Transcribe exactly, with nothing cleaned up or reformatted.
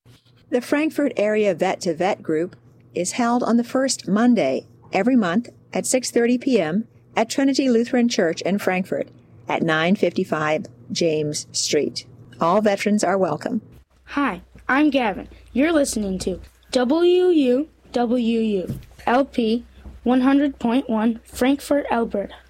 The Frankfort Area Vet to Vet group is held on the first Monday every month at six thirty p.m. at Trinity Lutheran Church in Frankfort at nine fifty-five James Street. All veterans are welcome. Hi, I'm Gavin. You're listening to W U W U L P one hundred point one Frankfort, Alberta.